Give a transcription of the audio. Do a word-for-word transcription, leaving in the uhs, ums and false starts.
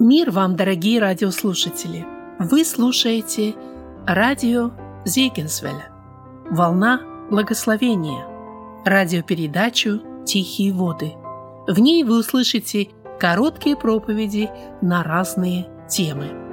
Мир вам, дорогие радиослушатели! Вы слушаете радио Зегенсвелля, волна благословения, радиопередачу «Тихие воды». В ней вы услышите короткие проповеди на разные темы.